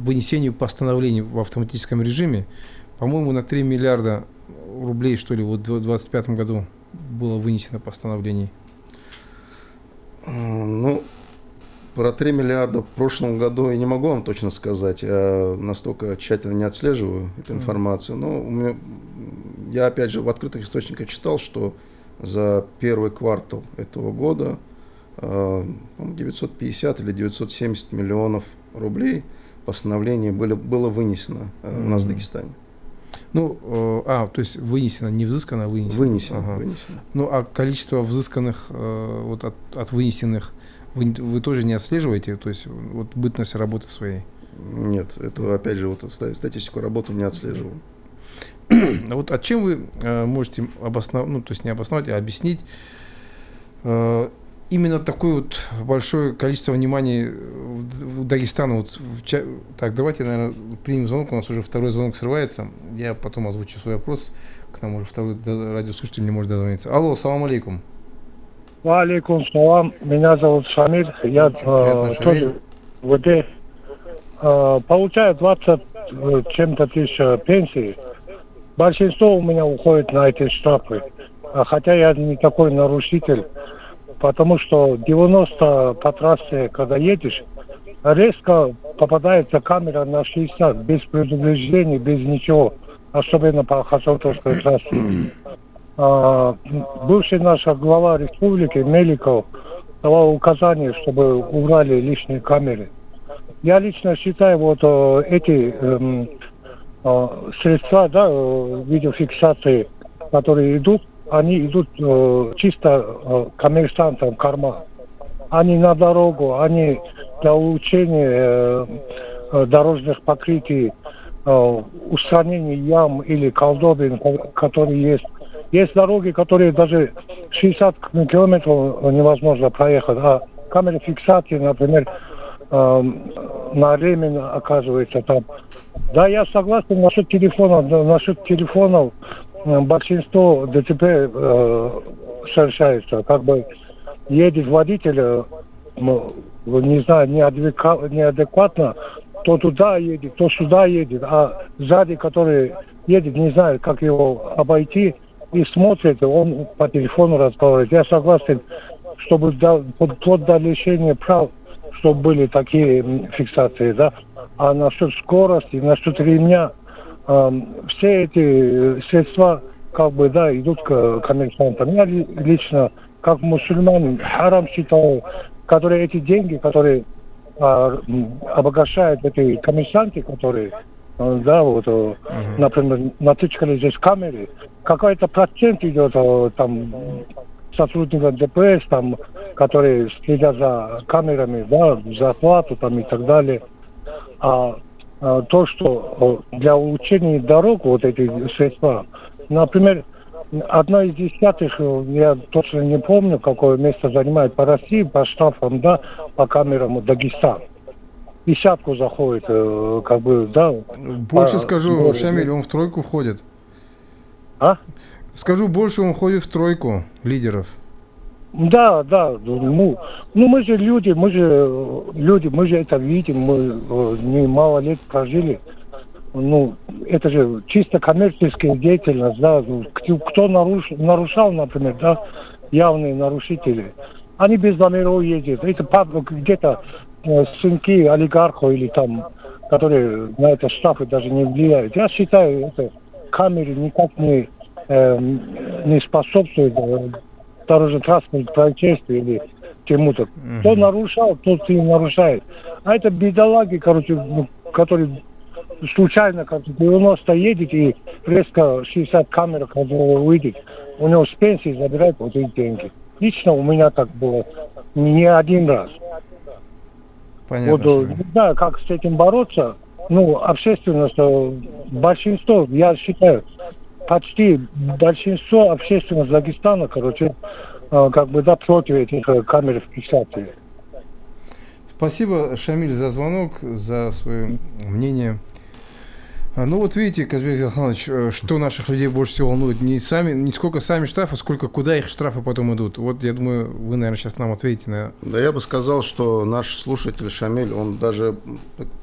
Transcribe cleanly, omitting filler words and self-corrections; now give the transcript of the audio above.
вынесению постановлений в автоматическом режиме, по-моему, на 3 миллиарда рублей, что ли, вот в 2025 году было вынесено постановлений. Ну, про 3 миллиарда в прошлом году я не могу вам точно сказать. Я настолько тщательно не отслеживаю эту информацию. Но я, опять же, в открытых источниках читал, что за первый квартал этого года 950 или 970 миллионов рублей постановлений было вынесено у нас в Дагестане. Ну, то есть вынесено, не взыскано, а вынесено. Вынесено, ага. Вынесено. Ну, а количество взысканных вот от вынесенных вы тоже не отслеживаете? То есть вот бытность работы своей? Нет, это, опять же, вот статистику работы не отслеживаю. Вот чем вы можете обосновать, ну, то есть не обосновать, а объяснить именно такое вот большое количество внимания в Дагестану? Вот так, давайте, наверное, примем звонок. У нас уже второй звонок срывается. Я потом озвучу свой вопрос. К нам уже второй радиослушатель не может дозвониться. Алло, салам алейкум. Алейкум салам. Меня зовут Шамиль. Я тоже в ВД. Получаю 20 чем-то тысяч пенсии. Большинство у меня уходит на эти штрафы. Хотя я не такой нарушитель. Потому что 90 по трассе, когда едешь, резко попадается камера на 60, без предупреждений, без ничего. Особенно по Хасавтовской трассе. Бывший наш глава республики Меликов давал указание, чтобы убрали лишние камеры. Я лично считаю, вот эти средства, да, видеофиксации, которые идут, они идут чисто коммерсантам в карман. Они на дорогу, они для улучшения дорожных покрытий, устранения ям или колдобин, которые есть. Есть дороги, которые даже 60 километров невозможно проехать, а камеры фиксации, например, на ремень оказывается там. Да, я согласен насчет телефонов. Насчет телефонов большинство ДТП совершается. Как бы едет водитель, не знаю, неадекватно, то туда едет, то сюда едет, а сзади, который едет, не знает, как его обойти, и смотрит, он по телефону разговаривает. Я согласен, чтобы вплоть до лишения прав, чтобы были такие фиксации, да. А насчет скорости, насчет ремня, все эти средства, как бы, да, идут к коммерсантам. Я лично, как мусульманин, харам считаю, которые эти деньги, которые обогащают эти коммерсанты, которые, да, вот, например, натычкали здесь камеры, какой-то процент идет там сотрудников ДПС, там, которые следят за камерами, да, за оплату там и так далее. А то, что для улучшения дорог вот эти средства, например, одна из десятых, я точно не помню, какое место занимает по России, по штрафам, да, по камерам Дагестан. Десятку заходит, как бы, да. Больше скажу, Шамиль, он в тройку входит. А? Скажу больше, он входит в тройку лидеров. Да, да. Ну, мы же люди, мы же это видим, мы немало лет прожили. Ну, это же чисто коммерческая деятельность, да. Кто нарушал, например, да, явные нарушители, они без номеров ездят. Это где-то сынки олигархов или там, которые на это штрафы даже не влияют. Я считаю, это камеры никак не способствуют дорожно-транспортному происшествию или чему-то. Кто нарушал, тот и нарушает. А это бедолаги, короче, которые случайно, как 90 едет и резко 60 камер, когда выйдет, у него с пенсии забирают вот эти деньги. Лично у меня так было не один раз. Понятно. Вот, не знаю, как с этим бороться. Ну, общественность, большинство, я считаю, почти большинство общественности Дагестана, короче, как бы, да, против этих камер фиксации. Спасибо, Шамиль, за звонок, за свое мнение. Ну вот видите, Казбек Заханович, что наших людей больше всего волнует, не сколько сами штрафы, сколько куда их штрафы потом идут. Вот я думаю, вы, наверное, сейчас нам ответите на... Да, я бы сказал, что наш слушатель Шамиль, он даже